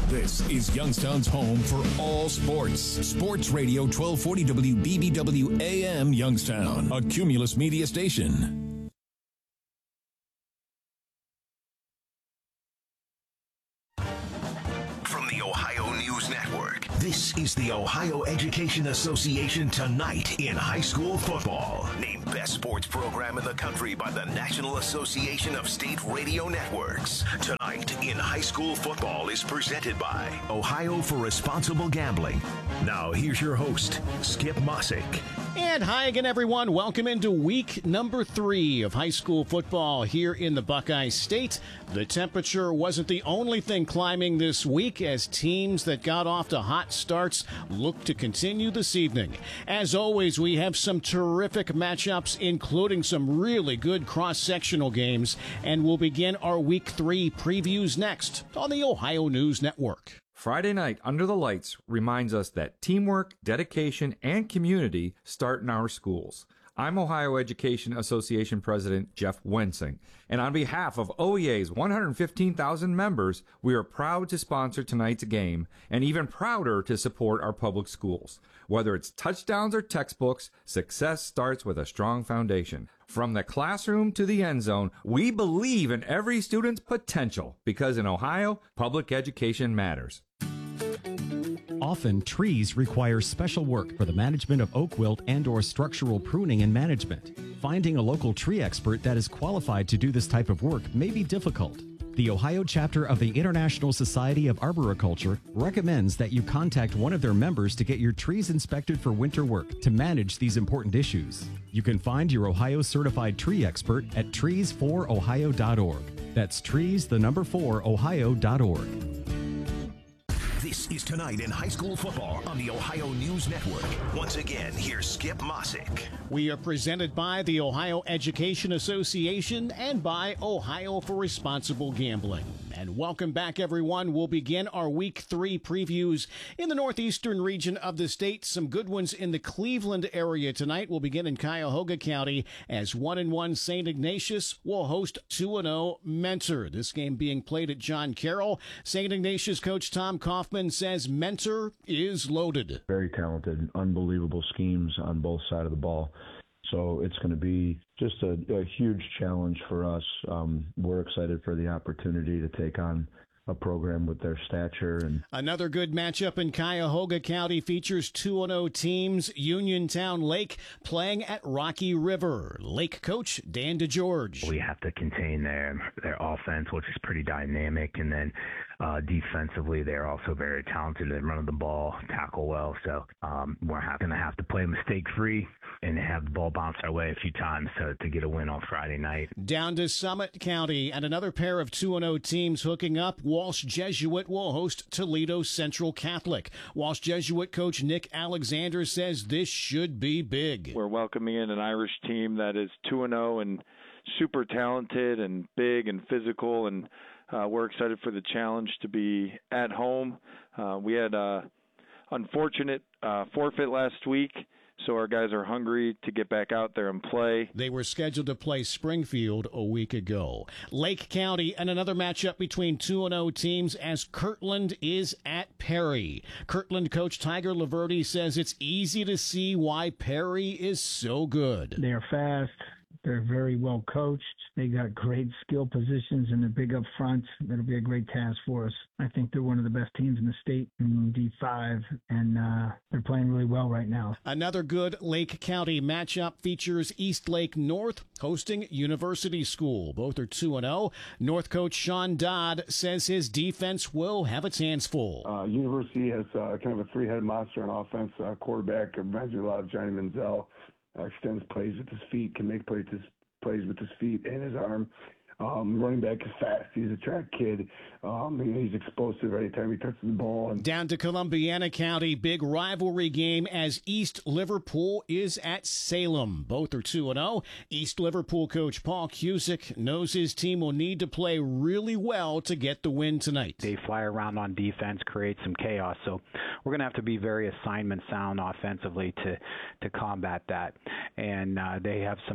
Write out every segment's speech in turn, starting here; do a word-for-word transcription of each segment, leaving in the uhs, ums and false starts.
This is Youngstown's home for all sports. Sports Radio twelve forty W B B W A M Youngstown, a Cumulus media station. From the Ohio News Network, this is the Ohio Education Association Tonight in High School Football. Named Best Sports Program in the Country by the National Association of State Radio Networks. Tonight in High School Football is presented by Ohio for Responsible Gambling. Now here's your host, Skip Mossick. And hi again, everyone. Welcome into week number three of high school football here in the Buckeye State. The temperature wasn't the only thing climbing this week as teams that got off to hot starts look to continue this evening. As always, we have some terrific matchups, including some really good cross-sectional games, and we'll begin our week three previews next on the Ohio News Network. Friday night under the lights reminds us that teamwork, dedication, and community start in our schools. I'm Ohio Education Association President Jeff Wensing, and on behalf of O E A's one hundred fifteen thousand members, we are proud to sponsor tonight's game and even prouder to support our public schools. Whether it's touchdowns or textbooks, success starts with a strong foundation. From the classroom to the end zone, we believe in every student's potential because in Ohio, public education matters. Often, trees require special work for the management of oak wilt and or structural pruning and management. Finding a local tree expert that is qualified to do this type of work may be difficult. The Ohio chapter of the International Society of Arboriculture recommends that you contact one of their members to get your trees inspected for winter work to manage these important issues. You can find your Ohio certified tree expert at trees for ohio dot org. That's trees, the number four, ohio dot org. This is Tonight in High School Football on the Ohio News Network. Once again, here's Skip Mossick. We are presented by the Ohio Education Association and by Ohio for Responsible Gambling. And welcome back, everyone. We'll begin our week three previews in the northeastern region of the state. Some good ones in the Cleveland area tonight. We'll begin in Cuyahoga County as one and one Saint Ignatius will host two and oh Mentor. This game being played at John Carroll. Saint Ignatius coach Tom Kaufman says Mentor is loaded. Very talented, unbelievable schemes on both sides of the ball. So it's going to be just a, a huge challenge for us. Um, we're excited for the opportunity to take on a program with their stature. And another good matchup in Cuyahoga County features two and oh teams. Uniontown Lake playing at Rocky River. Lake coach Dan DeGeorge. We have to contain their their offense, which is pretty dynamic, and then uh, defensively they're also very talented at running the ball, tackle well. So um, we're going to have to play mistake free and have the ball bounce our way a few times to, to get a win on Friday night. Down to Summit County and another pair of two and oh teams hooking up. Walsh Jesuit will host Toledo Central Catholic. Walsh Jesuit coach Nick Alexander says this should be big. We're welcoming in an Irish team that is two and oh and super talented and big and physical, and uh, we're excited for the challenge to be at home. Uh, we had a unfortunate uh, forfeit last week, so our guys are hungry to get back out there and play. They were scheduled to play Springfield a week ago. Lake County and another matchup between two and oh teams as Kirtland is at Perry. Kirtland coach Tiger Laverty says it's easy to see why Perry is so good. They're fast. They're very well coached. They got great skill positions and they're big up front. That'll be a great task for us. I think they're one of the best teams in the state in D five, and uh, they're playing really well right now. Another good Lake County matchup features East Lake North hosting University School. Both are two and oh. North coach Sean Dodd says his defense will have its hands full. Uh, University has uh, kind of a three-headed monster on offense. Uh, quarterback reminds me a lot of Johnny Manziel. Uh, extends plays with his feet, can make plays, his, plays with his feet and his arm. Um, running back is fast. He's a track kid. Um, he's explosive anytime he touches the ball. And down to Columbiana County, big rivalry game as East Liverpool is at Salem. Both are two and oh. East Liverpool coach Paul Cusick knows his team will need to play really well to get the win tonight. They fly around on defense, create some chaos. So we're going to have to be very assignment sound offensively to to combat that. And uh, they have some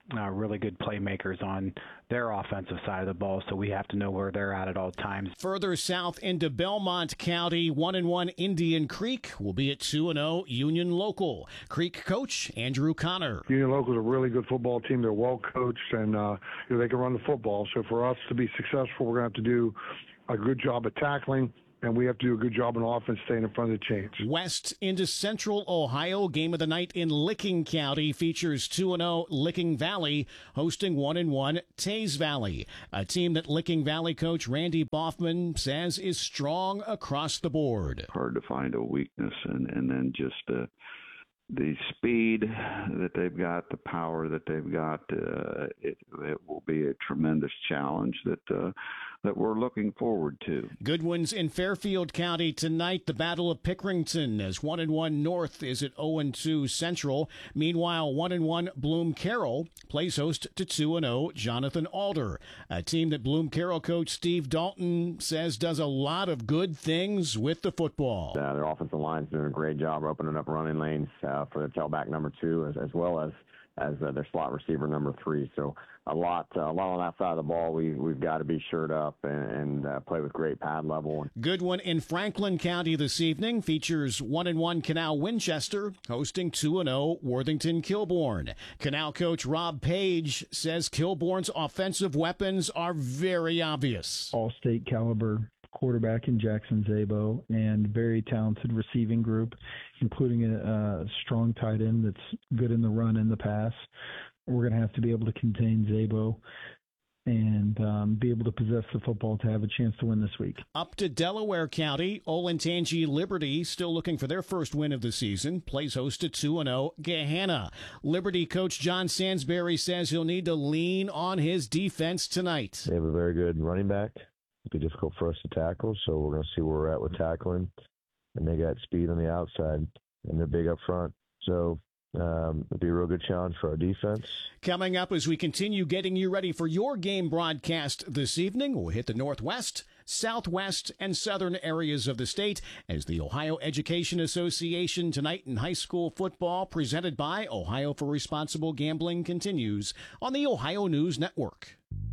uh, really good playmakers on their offensive side of the ball, so we have to know where they're at at all times. Further south into Belmont County, one and one Indian Creek will be at two and zero Union Local. Creek coach Andrew Connor. Union Local is a really good football team. They're well coached, and uh, you know, they can run the football. So for us to be successful, we're going to have to do a good job at tackling, and we have to do a good job on offense staying in front of the chains. West into Central Ohio, game of the night in Licking County features two and oh Licking Valley hosting one and one Tays Valley, a team that Licking Valley coach Randy Boffman says is strong across the board. Hard to find a weakness, and, and then just uh, the speed that they've got, the power that they've got, uh, it, it will be a tremendous challenge that uh, that we're looking forward to. Good ones in Fairfield County tonight. The Battle of Pickerington as one and one North is at oh and two Central. Meanwhile, one and one Bloom Carroll plays host to two and oh Jonathan Alder, a team that Bloom Carroll coach Steve Dalton says does a lot of good things with the football. Uh, their offensive line's doing a great job opening up running lanes uh, for their tailback number two, as, as well as as uh, their slot receiver number three. So a lot, uh, a lot on that side of the ball. We we've got to be shored up and, and uh, play with great pad level. Good one in Franklin County this evening features one and one Canal Winchester hosting two and zero Worthington Kilbourne. Canal coach Rob Page says Kilbourne's offensive weapons are very obvious. All-state caliber quarterback in Jackson Zabo, and very talented receiving group, including a, a strong tight end that's good in the run and the pass. We're going to have to be able to contain Zabo and um, be able to possess the football to have a chance to win this week. Up to Delaware County, Olentangy Liberty, still looking for their first win of the season, plays host to two and oh Gahanna. Liberty coach John Sansbury says he'll need to lean on his defense tonight. They have a very good running back. It'll be difficult for us to tackle, so we're going to see where we're at with tackling. And they got speed on the outside, and they're big up front. So um, it'll be a real good challenge for our defense. Coming up as we continue getting you ready for your game broadcast this evening, we'll hit the Northwest, Southwest, and Southern areas of the state as the Ohio Education Association Tonight in High School Football, presented by Ohio for Responsible Gambling, continues on the Ohio News Network.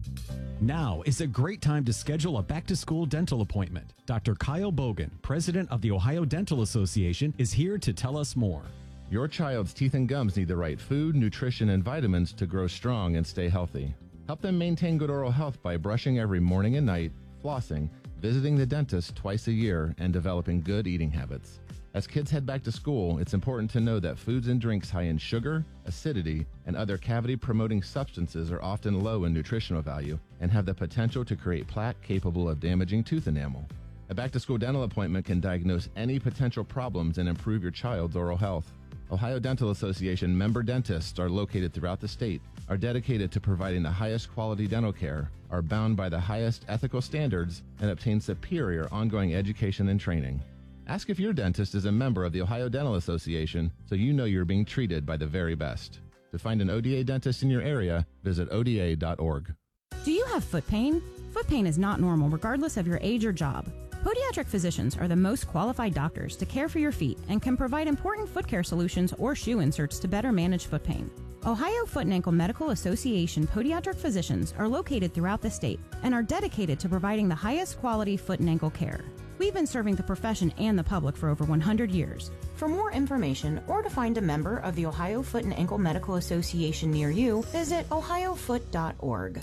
Now is a great time to schedule a back-to-school dental appointment. Doctor Kyle Bogan, president of the Ohio Dental Association, is here to tell us more. Your child's teeth and gums need the right food, nutrition, and vitamins to grow strong and stay healthy. Help them maintain good oral health by brushing every morning and night, flossing, visiting the dentist twice a year, and developing good eating habits. As kids head back to school, it's important to know that foods and drinks high in sugar, acidity, and other cavity-promoting substances are often low in nutritional value and have the potential to create plaque capable of damaging tooth enamel. A back-to-school dental appointment can diagnose any potential problems and improve your child's oral health. Ohio Dental Association member dentists are located throughout the state, are dedicated to providing the highest quality dental care, are bound by the highest ethical standards, and obtain superior ongoing education and training. Ask if your dentist is a member of the Ohio Dental Association so you know you're being treated by the very best. To find an O D A dentist in your area, visit O D A dot org. Do you have foot pain? Foot pain is not normal regardless of your age or job. Podiatric physicians are the most qualified doctors to care for your feet and can provide important foot care solutions or shoe inserts to better manage foot pain. Ohio Foot and Ankle Medical Association podiatric physicians are located throughout the state and are dedicated to providing the highest quality foot and ankle care. We've been serving the profession and the public for over one hundred years. For more information or to find a member of the Ohio Foot and Ankle Medical Association near you, visit ohio foot dot org.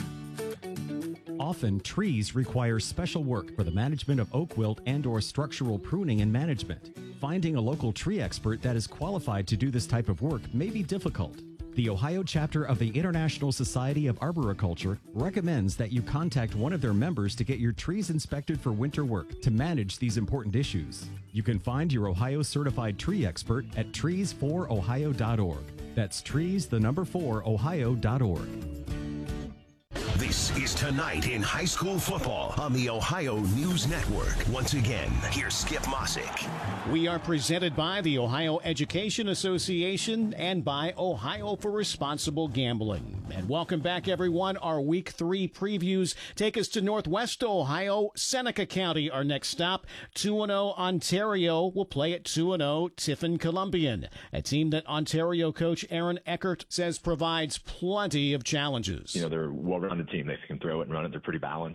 Often, trees require special work for the management of oak wilt and or structural pruning and management. Finding a local tree expert that is qualified to do this type of work may be difficult. The Ohio chapter of the International Society of Arboriculture recommends that you contact one of their members to get your trees inspected for winter work to manage these important issues. You can find your Ohio certified tree expert at trees for ohio dot org. That's trees, the number four, ohio dot org. This is Tonight in High School Football on the Ohio News Network. Once again, here's Skip Mossick. We are presented by the Ohio Education Association and by Ohio for Responsible Gambling. And welcome back, everyone. Our Week three previews take us to Northwest Ohio. Seneca County, our next stop. two and oh Ontario will play at two and oh Tiffin Columbian, a team that Ontario coach Aaron Eckert says provides plenty of challenges. You know, they're a well-rounded team. They can throw it and run it. They're pretty balanced.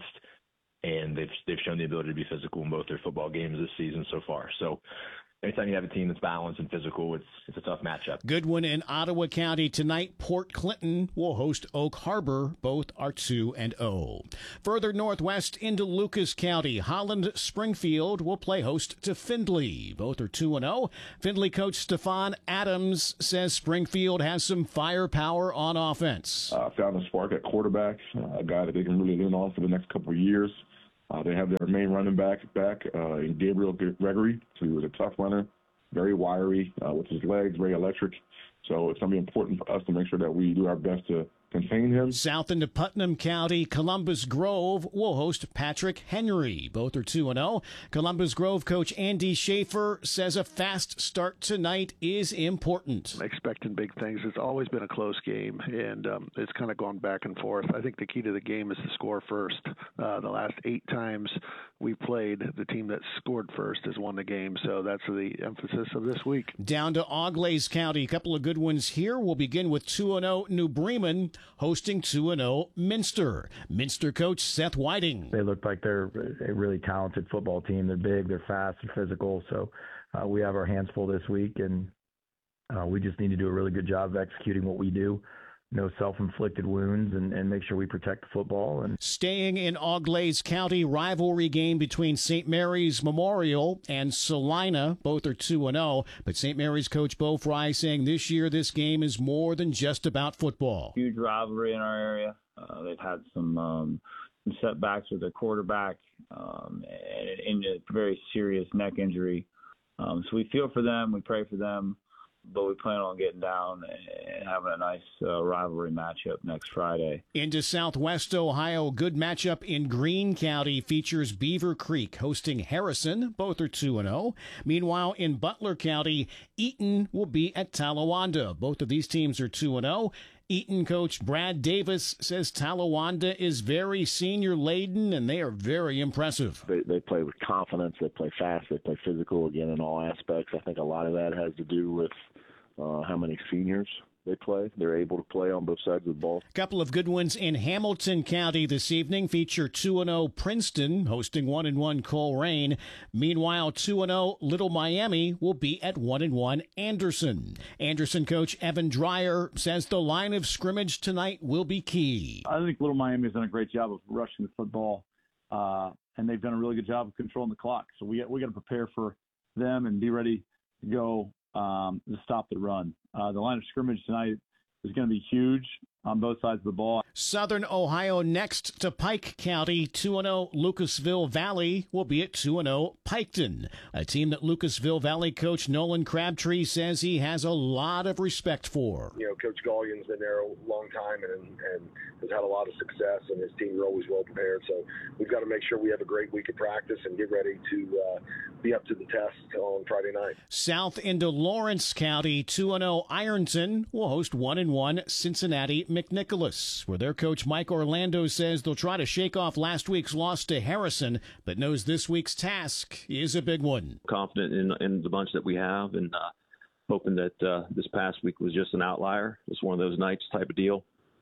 And they've they've shown the ability to be physical in both their football games this season so far. So anytime you have a team that's balanced and physical, it's it's a tough matchup. Good one in Ottawa County tonight. Port Clinton will host Oak Harbor. Both are two and oh. Further northwest into Lucas County, Holland Springfield will play host to Findlay. Both are two and oh. Findlay coach Stefan Adams says Springfield has some firepower on offense. I uh, found a spark at quarterback, uh, a guy that they can really lean on for the next couple of years. Uh, they have their main running back back uh, in Gabriel Gregory, who is a tough runner, very wiry uh, with his legs, very electric. So it's going to be important for us to make sure that we do our best to contain him. South into Putnam County, Columbus Grove will host Patrick Henry. Both are two and oh. Columbus Grove coach Andy Schaefer says a fast start tonight is important. Expecting big things. It's always been a close game, and um, it's kind of gone back and forth. I think the key to the game is to score first. Uh, the last eight times we played, the team that scored first has won the game, so that's the emphasis of this week. Down to Auglaize County, a couple of good ones here. We'll begin with two and oh New Bremen hosting two and oh Minster. Minster coach Seth Whiting. They look like they're a really talented football team. They're big, they're fast, they're physical. So uh, we have our hands full this week, and uh, we just need to do a really good job of executing what we do. No self-inflicted wounds, and, and make sure we protect the football. And staying in Auglaize County, rivalry game between Saint Mary's Memorial and Salina. Both are two and oh, but Saint Mary's coach Bo Fry saying this year this game is more than just about football. Huge rivalry in our area. Uh, they've had some, um, some setbacks with their quarterback um, and, and a very serious neck injury. Um, so we feel for them. We pray for them. But we plan on getting down and having a nice uh, rivalry matchup next Friday. Into Southwest Ohio, good matchup in Greene County features Beaver Creek hosting Harrison. Both are two and oh. Meanwhile, in Butler County, Eaton will be at Talawanda. Both of these teams are two and oh. Eaton coach Brad Davis says Talawanda is very senior-laden, and they are very impressive. They, they play with confidence. They play fast. They play physical, again, in all aspects. I think a lot of that has to do with uh, how many seniors they play. They're able to play on both sides of the ball. A couple of good ones in Hamilton County this evening feature two and oh Princeton hosting one and one Coleraine. Meanwhile, two and oh Little Miami will be at one and one Anderson. Anderson coach Evan Dreyer says the line of scrimmage tonight will be key. I think Little Miami has done a great job of rushing the football, uh, and they've done a really good job of controlling the clock. So we we got to prepare for them and be ready to go um, to stop the run. Uh, the line of scrimmage tonight is going to be huge on both sides of the ball. Southern Ohio next to Pike County. two and oh Lucasville Valley will be at two and oh Piketon, a team that Lucasville Valley coach Nolan Crabtree says he has a lot of respect for. You know, Coach Gollion's been there a long time and, and has had a lot of success, and his teams are always well prepared. So we've got to make sure we have a great week of practice and get ready to uh, be up to the test on Friday night. South into Lawrence County, two and oh Ironton will host one and one Cincinnati McNicholas, where their coach Mike Orlando says they'll try to shake off last week's loss to Harrison, but knows this week's task is a big one. Confident in, in the bunch that we have, and uh, hoping that uh, this past week was just an outlier. It's one of those nights type of deal.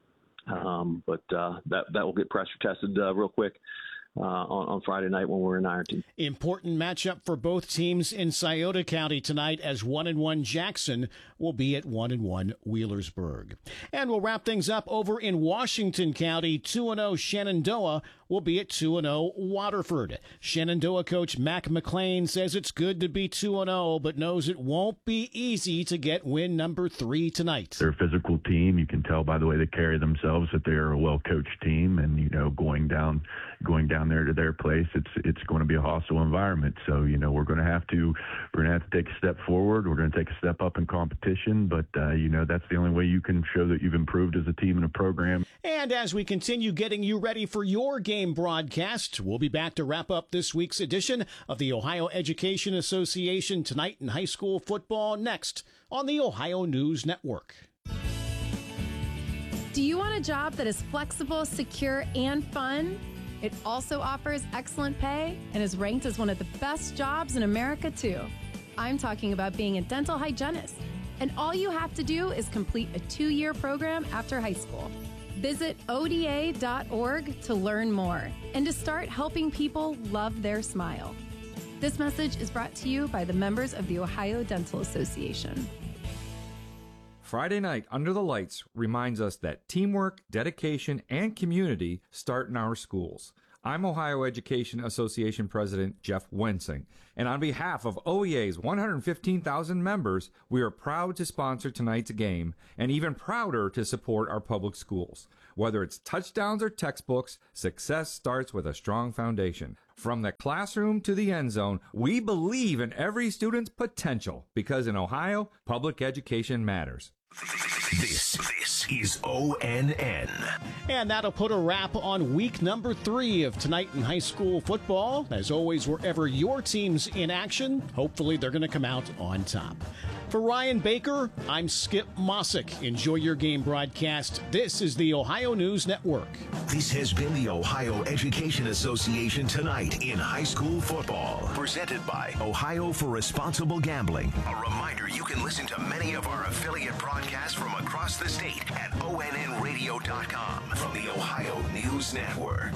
Um, but uh, that that will get pressure tested uh, real quick uh, on, on Friday night when we're in Ironton. Important matchup for both teams in Scioto County tonight, as one and one Jackson will be at one and one Wheelersburg. And we'll wrap things up over in Washington County. two and oh Shenandoah will be at two and oh Waterford. Shenandoah coach Mac McLean says it's good to be two and oh, but knows it won't be easy to get win number three tonight. They're a physical team. You can tell by the way they carry themselves that they're a well-coached team, and you know, going down, going down there to their place, it's it's going to be a hostile environment. So you know, we're going to have to we're going to have to take a step forward. We're going to take a step up in competition, but uh, you know, that's the only way you can show that you've improved as a team and a program. And as we continue getting you ready for your game broadcast, we'll be back to wrap up this week's edition of the Ohio Education Association Tonight in High School Football next on the Ohio News Network. Do you want a job that is flexible, secure, and fun? It also offers excellent pay and is ranked as one of the best jobs in America, too. I'm talking about being a dental hygienist. And all you have to do is complete a two-year program after high school. Visit O D A dot org to learn more and to start helping people love their smile. This message is brought to you by the members of the Ohio Dental Association. Friday night under the lights reminds us that teamwork, dedication, and community start in our schools. I'm Ohio Education Association President Jeff Wensing, and on behalf of O E A's one hundred fifteen thousand members, we are proud to sponsor tonight's game and even prouder to support our public schools. Whether it's touchdowns or textbooks, success starts with a strong foundation. From the classroom to the end zone, we believe in every student's potential because in Ohio, public education matters. This, this is O N N. And that'll put a wrap on week number three of Tonight in High School Football. As always, wherever your team's in action, hopefully they're going to come out on top. For Ryan Baker, I'm Skip Mossick. Enjoy your game broadcast. This is the Ohio News Network. This has been the Ohio Education Association Tonight in High School Football. Presented by Ohio for Responsible Gambling. A reminder, you can listen to many of our affiliate broadcasts from across the state at O N N radio dot com from the Ohio News Network.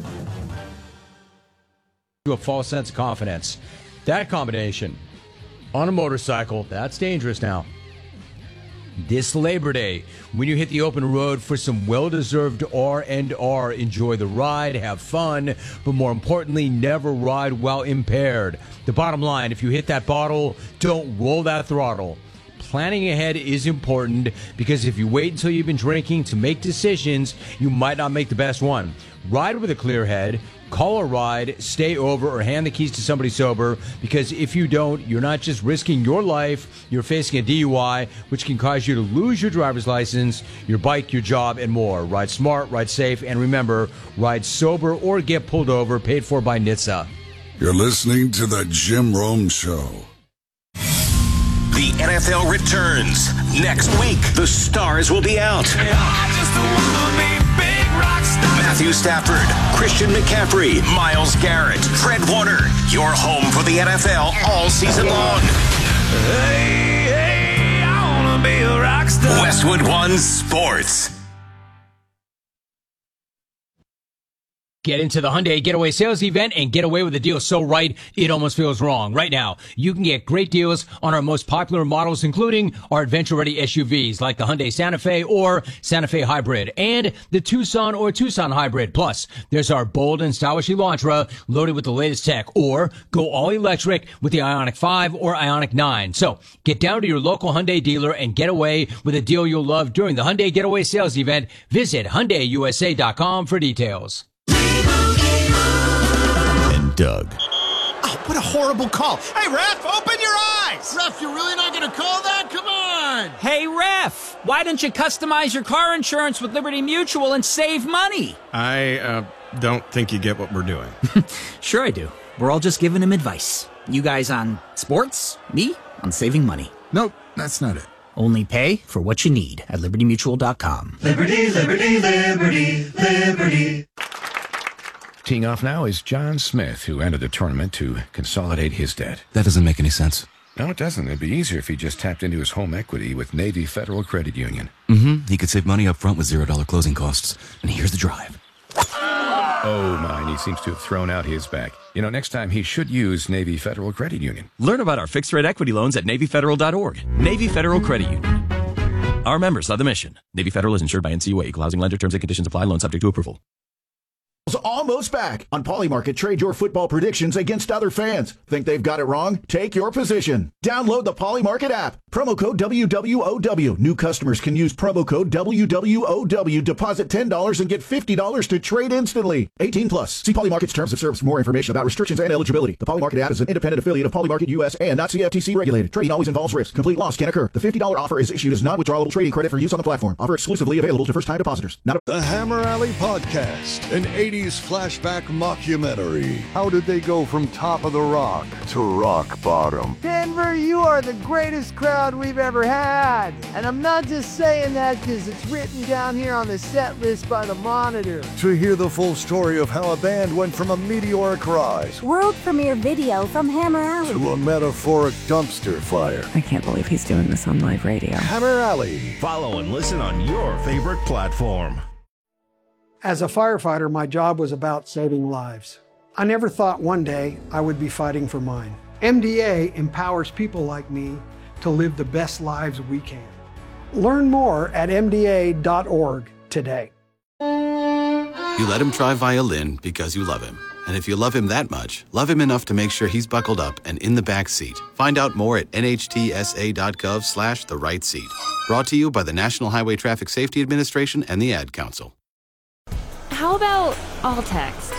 To a false sense of confidence. That combination on a motorcycle, that's dangerous now. This Labor Day, when you hit the open road for some well-deserved R and R, enjoy the ride, have fun, but more importantly, never ride while impaired. The bottom line, if you hit that bottle, don't roll that throttle. Planning ahead is important because if you wait until you've been drinking to make decisions, you might not make the best one. Ride with a clear head, call a ride, stay over, or hand the keys to somebody sober, because if you don't, you're not just risking your life, you're facing a D U I, which can cause you to lose your driver's license, your bike, your job, and more. Ride smart, ride safe, and remember, ride sober or get pulled over, paid for by N H T S A. You're listening to The Jim Rome Show. The N F L returns. Next week, the stars will be out. Matthew Stafford, Christian McCaffrey, Myles Garrett, Fred Warner. Your home for the N F L all season long. Hey, hey, I wanna be a rock star. Westwood One Sports. Get into the Hyundai Getaway Sales Event and get away with a deal so right, it almost feels wrong. Right now, you can get great deals on our most popular models, including our adventure-ready S U Vs like the Hyundai Santa Fe or Santa Fe Hybrid and the Tucson or Tucson Hybrid. Plus, there's our bold and stylish Elantra loaded with the latest tech, or go all electric with the Ioniq five or Ioniq nine. So, get down to your local Hyundai dealer and get away with a deal you'll love during the Hyundai Getaway Sales Event. Visit Hyundai U S A dot com for details. And Doug. Oh, what a horrible call. Hey, ref, open your eyes. Ref, you're really not going to call that? Come on. Hey, ref, why don't you customize your car insurance with Liberty Mutual and save money? I uh, don't think you get what we're doing. Sure I do. We're all just giving him advice. You guys on sports, me on saving money. Nope, that's not it. Only pay for what you need at Liberty Mutual dot com. Liberty, Liberty, Liberty, Liberty. Teeing off now is John Smith, who entered the tournament to consolidate his debt. That doesn't make any sense. No, it doesn't. It'd be easier if he just tapped into his home equity with Navy Federal Credit Union. Mm-hmm. He could save money up front with zero dollar closing costs. And here's the drive. Oh, my. He seems to have thrown out his back. You know, next time he should use Navy Federal Credit Union. Learn about our fixed-rate equity loans at Navy Federal dot org. Navy Federal Credit Union. Our members love the mission. Navy Federal is insured by N C U A. Equal housing lender. Terms and conditions apply. Loan subject to approval. Almost back. On Polymarket, trade your football predictions against other fans. Think they've got it wrong? Take your position. Download the Polymarket app. Promo code W W O W. New customers can use promo code W W O W. Deposit ten dollars and get fifty dollars to trade instantly. eighteen plus. See Polymarket's terms of service for more information about restrictions and eligibility. The Polymarket app is an independent affiliate of Polymarket U S and not C F T C regulated. Trading always involves risk. Complete loss can occur. The fifty dollars offer is issued as non-withdrawable trading credit for use on the platform. Offer exclusively available to first-time depositors. Not a- the Hammer Alley Podcast, an eighties flashback mockumentary. How did they go from top of the rock to rock bottom? Denver, you are the greatest crowd we've ever had. And I'm not just saying that because it's written down here on the set list by the Monitor. To hear the full story of how a band went from a meteoric rise, world premiere video from Hammer Alley, to a metaphoric dumpster fire. I can't believe he's doing this on live radio. Hammer Alley. Follow and listen on your favorite platform. As a firefighter, my job was about saving lives. I never thought one day I would be fighting for mine. M D A empowers people like me to live the best lives we can. Learn more at M D A dot org today. You let him try violin because you love him. And if you love him that much, love him enough to make sure he's buckled up and in the back seat. Find out more at N H T S A dot gov slash the right seat. Brought to you by the National Highway Traffic Safety Administration and the Ad Council. How about all text?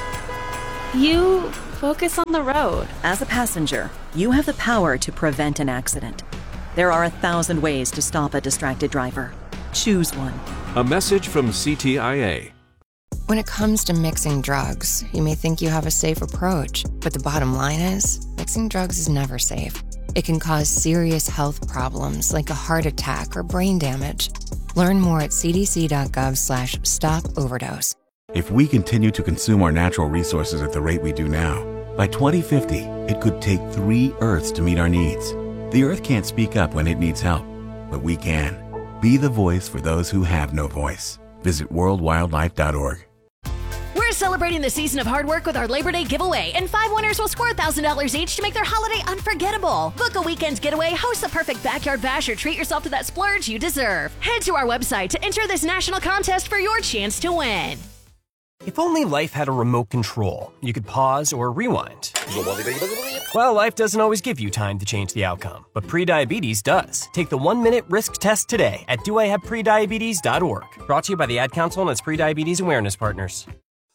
You focus on the road. As a passenger, you have the power to prevent an accident. There are a thousand ways to stop a distracted driver. Choose one. A message from C T I A. When it comes to mixing drugs, you may think you have a safe approach, but the bottom line is, mixing drugs is never safe. It can cause serious health problems like a heart attack or brain damage. Learn more at C D C dot gov slash stop overdose. If we continue to consume our natural resources at the rate we do now, by twenty fifty, it could take three Earths to meet our needs. The Earth can't speak up when it needs help, but we can. Be the voice for those who have no voice. Visit world wildlife dot org. We're celebrating the season of hard work with our Labor Day giveaway, and five winners will score one thousand dollars each to make their holiday unforgettable. Book a weekend's getaway, host the perfect backyard bash, or treat yourself to that splurge you deserve. Head to our website to enter this national contest for your chance to win. If only life had a remote control, you could pause or rewind. Well, life doesn't always give you time to change the outcome, but prediabetes does. Take the one-minute risk test today at do I have prediabetes dot org. Brought to you by the Ad Council and its prediabetes awareness partners.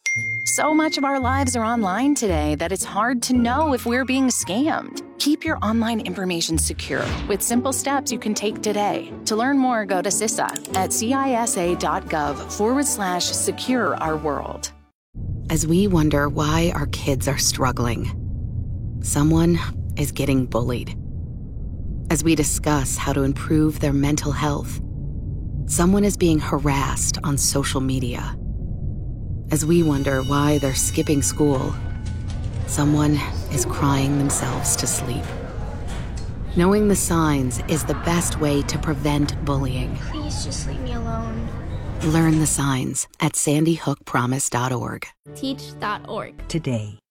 So much of our lives are online today that it's hard to know if we're being scammed. Keep your online information secure with simple steps you can take today. To learn more, go to C I S A at C I S A dot gov forward slash secure our world. As we wonder why our kids are struggling, someone is getting bullied. As we discuss how to improve their mental health, someone is being harassed on social media. As we wonder why they're skipping school, someone is crying themselves to sleep. Knowing the signs is the best way to prevent bullying. Please just leave me alone. Learn the signs at sandy hook promise dot org. Teach dot org. Today.